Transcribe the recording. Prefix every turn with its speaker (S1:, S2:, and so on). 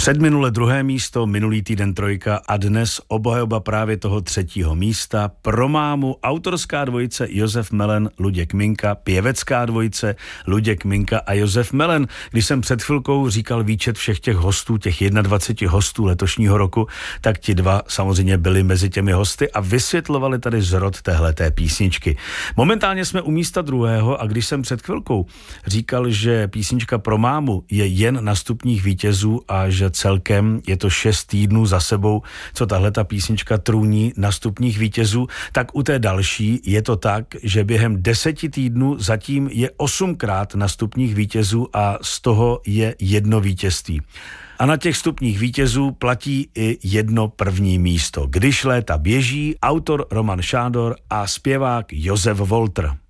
S1: Předminule 2. místo, minulý týden 3 a dnes obhajoba právě toho 3. místa. Pro mámu autorská dvojice Josef Melen, Luděk Minka, pěvecká dvojice Luděk Minka a Josef Melen. Když jsem před chvilkou říkal výčet všech těch hostů, těch 21 hostů letošního roku, tak ti dva samozřejmě byli mezi těmi hosty a vysvětlovali tady zrod téhleté písničky. Momentálně jsme u místa 2. a když jsem před chvilkou říkal, že písnička Pro mámu je jen na stupních vítězů a že celkem je to 6 týdnů za sebou, co tahle ta písnička trůní na stupních vítězů, tak u té další je to tak, že během 10 týdnů zatím je 8krát na stupních vítězů a z toho je 1 vítězství. A na těch stupních vítězů platí i 1 první místo. Když léta běží, autor Roman Šádor a zpěvák Josef Walter.